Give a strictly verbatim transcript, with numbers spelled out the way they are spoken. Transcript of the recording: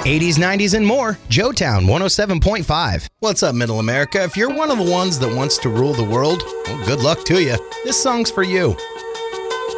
eighties, nineties, and more. Joetown one oh seven point five. What's up, Middle America? If you're one of the ones that wants to rule the world, well, good luck to you. This song's for you.